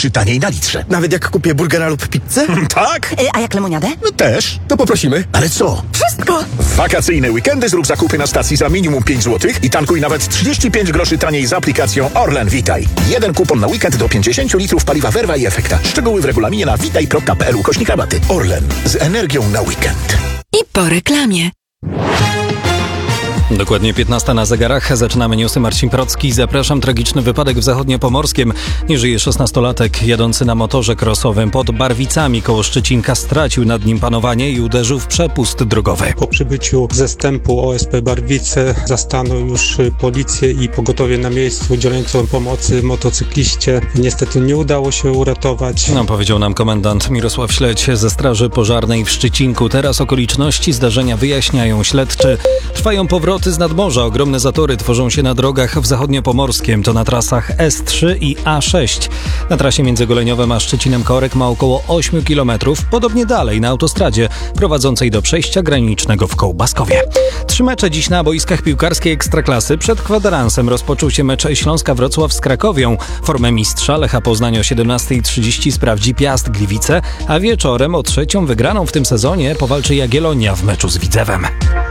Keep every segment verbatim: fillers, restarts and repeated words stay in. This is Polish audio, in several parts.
czy taniej na litrze. Nawet jak kupię burgera lub pizzę? Tak? Y, a jak lemoniadę? No też. To poprosimy. Ale co? Wszystko! W wakacyjne weekendy zrób zakupy na stacji za minimum pięć złotych i tankuj nawet trzydzieści pięć groszy taniej z aplikacją Orlen Witaj. Jeden kupon na weekend do pięćdziesiąt litrów paliwa Verva i Efekta. Szczegóły w regulaminie na witaj kropka p l ukośnik rabaty. Orlen. Z energią na weekend. I po reklamie. Dokładnie piętnasta na zegarach. Zaczynamy newsy. Marcin Procki. Zapraszam. Tragiczny wypadek w Zachodniopomorskiem. Nie żyje szesnastolatek jadący na motorze crossowym pod Barwicami koło Szczecinka. Stracił nad nim panowanie i uderzył w przepust drogowy. Po przybyciu zestępu O S P Barwice zastano już policję i pogotowie na miejscu udzielającą pomocy motocykliście. Niestety nie udało się uratować. No, powiedział nam komendant Mirosław Śledź ze Straży Pożarnej w Szczecinku. Teraz okoliczności zdarzenia wyjaśniają śledczy. Trwają powroty z nadmorza. Ogromne zatory tworzą się na drogach w Zachodniopomorskiem. To na trasach S trzy i A sześć. Na trasie między Goleniowem a Szczecinem korek ma około osiem kilometrów. Podobnie dalej na autostradzie prowadzącej do przejścia granicznego w Kołbaskowie. Trzy mecze dziś na boiskach piłkarskiej Ekstraklasy. Przed kwadransem rozpoczął się mecz Śląska-Wrocław z Krakowią. Formę mistrza Lecha Poznań o siedemnasta trzydzieści sprawdzi Piast Gliwice, a wieczorem o trzecią wygraną w tym sezonie powalczy Jagiellonia w meczu z Widzewem.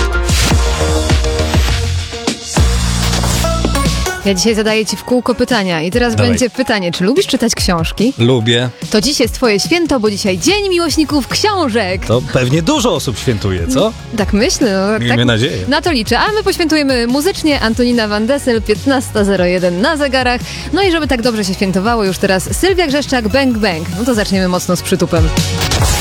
Ja dzisiaj zadaję ci w kółko pytania i teraz Dawaj. będzie pytanie, czy lubisz czytać książki? Lubię. To dziś jest twoje święto, bo dzisiaj Dzień Miłośników Książek. To pewnie dużo osób świętuje, co? Tak myślę. No, Miejmy tak, nadzieję. Na to liczę. A my poświętujemy muzycznie. Antonina Van Dessel, piętnasta zero jeden na zegarach. No i żeby tak dobrze się świętowało już teraz Sylwia Grzeszczak, Bang Bang. No to zaczniemy mocno z przytupem.